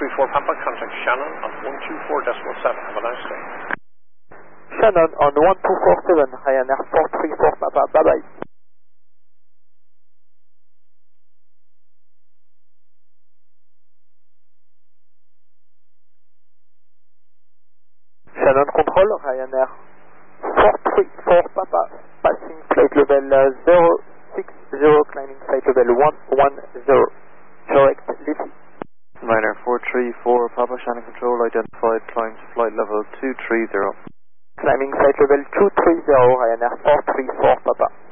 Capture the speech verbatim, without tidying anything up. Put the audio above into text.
three four Papa, contact Shannon on one two four decimal seven. Have a nice day. Shannon on one two four seven, Ryanair four three four Papa, bye bye. Shannon control, Ryanair four three four Papa, passing flight level uh, zero six zero, climbing flight level one one zero, correct, Lizzie. Ryanair four three four Papa, Shannon control, identified, climb to flight level two three zero. Climbing flight level two three zero, Ryanair four three four Papa.